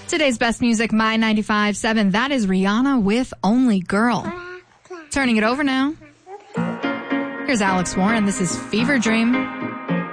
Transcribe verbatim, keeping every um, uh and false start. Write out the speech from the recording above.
Today's best music, My ninety-five point seven. That is Rihanna with Only Girl. Turning it over now. Here's Alex Warren. This is Fever Dream.